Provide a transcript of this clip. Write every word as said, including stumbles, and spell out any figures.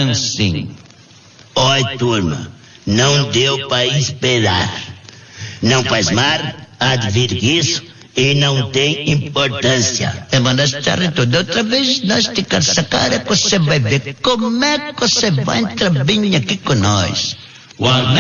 descansem. Oi, turma, não deu para esperar. Não faz mal, advirtir isso e não tem importância. É, mas nós tudo outra vez, nós te essa cara que você vai ver como é que você vai entrar bem aqui com nós.